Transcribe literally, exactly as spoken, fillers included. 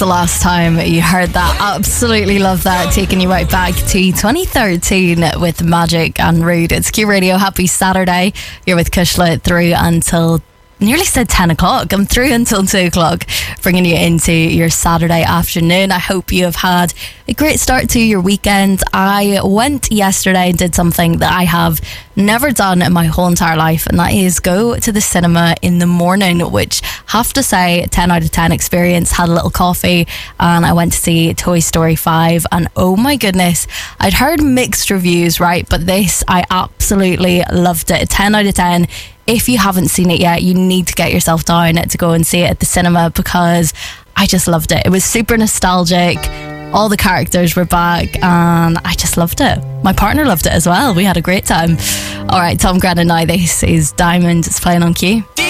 the last time you heard that. Absolutely love that. Taking you right back to twenty thirteen with Magic and Rude. It's Q Radio. Happy Saturday. You're with Kushla through until nearly said ten o'clock. I'm through until two o'clock, bringing you into your Saturday afternoon. I hope you have had a great start to your weekend. I went yesterday and did something that I have never done in my whole entire life, and that is go to the cinema in the morning, which, have to say, ten out of ten experience. Had a little coffee and I went to see Toy Story five, and oh my goodness, I'd heard mixed reviews, right, but this, I absolutely loved it. ten out of ten. If you haven't seen it yet, you need to get yourself down to go and see it at the cinema, because I just loved it. It was super nostalgic. All the characters were back and I just loved it. My partner loved it as well. We had a great time. All right, Tom Grennan now. This is Diamond. It's playing on Q.